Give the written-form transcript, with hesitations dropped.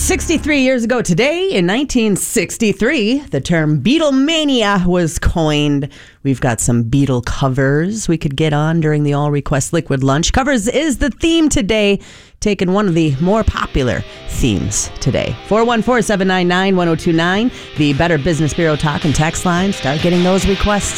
63 years ago today, in 1963, the term Beatlemania was coined. We've got some Beatle covers we could get on during the All Request Liquid Lunch. Covers is the theme today, taking one of the more popular themes today. 414-799-1029, the Better Business Bureau talk and text line. Start getting those requests